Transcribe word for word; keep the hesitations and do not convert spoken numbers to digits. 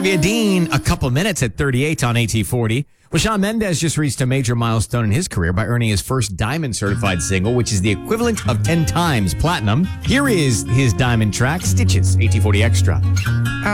Olivia Dean, a couple minutes at thirty-eight on A T forty. Well, Shawn Mendes just reached a major milestone in his career by earning his first Diamond certified single, which is the equivalent of ten times platinum. Here is his Diamond track, Stitches, A T forty Extra.